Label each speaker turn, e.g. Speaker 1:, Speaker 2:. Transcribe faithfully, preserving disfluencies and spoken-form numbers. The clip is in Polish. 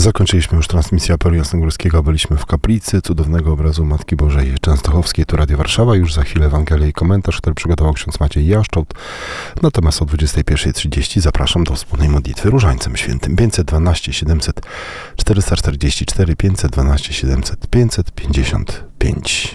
Speaker 1: Zakończyliśmy już transmisję apelu jasnogórskiego. Byliśmy w kaplicy cudownego obrazu Matki Bożej Częstochowskiej. Tu Radio Warszawa. Już za chwilę Ewangelia i komentarz, który przygotował ksiądz Maciej Jaszcząb. Natomiast o dwudziestej pierwszej trzydzieści zapraszam do wspólnej modlitwy Różańcem Świętym. pięćset dwanaście siedemset czterysta czterdzieści cztery, pięćset dwanaście siedemset pięćset pięćdziesiąt pięć.